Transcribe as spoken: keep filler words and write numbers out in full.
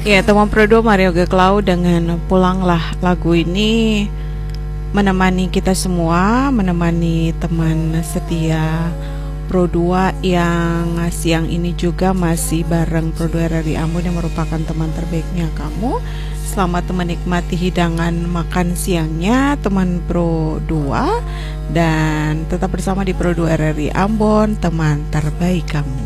Ya, teman Prodo Mario Geklau dengan Pulanglah. Lagu ini menemani kita semua, menemani teman setia Pro dua yang siang ini juga masih bareng Pro dua R R I Ambon yang merupakan teman terbaiknya kamu. Selamat menikmati hidangan makan siangnya teman Pro dua, dan tetap bersama di Pro dua R R I Ambon, teman terbaik kamu.